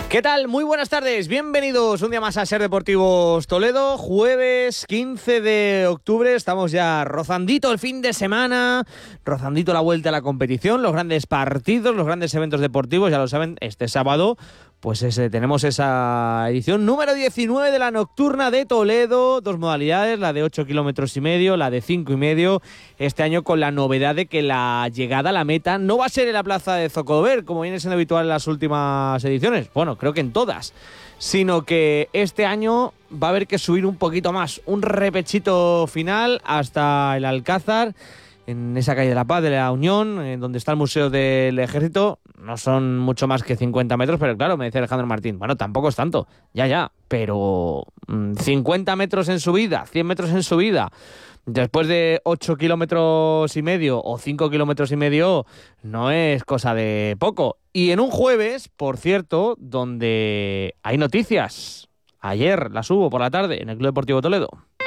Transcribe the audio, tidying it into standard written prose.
¿Qué tal? Muy buenas tardes, bienvenidos un día más a Ser Deportivos Toledo, jueves 15 de octubre, estamos ya rozandito el fin de semana, rozandito la vuelta a la competición, los grandes partidos, los grandes eventos deportivos, ya lo saben, este sábado pues tenemos esa edición número 19 de la Nocturna de Toledo, dos modalidades, la de 8 kilómetros y medio, la de 5,5, este año con la novedad de que la llegada a la meta no va a ser en la plaza de Zocodover, como viene siendo habitual en las últimas ediciones, bueno, creo que en todas, sino que este año va a haber que subir un poquito más, un repechito final hasta el Alcázar, en esa calle de la Paz, de la Unión, en donde está el Museo del Ejército. No son mucho más que 50 metros, pero claro, me dice Alejandro Martín, bueno, tampoco es tanto, ya, pero 50 metros en subida, 100 metros en subida, después de 8 kilómetros y medio o 5 kilómetros y medio, no es cosa de poco. Y en un jueves, por cierto, donde hay noticias. Ayer las hubo por la tarde en el Club Deportivo Toledo.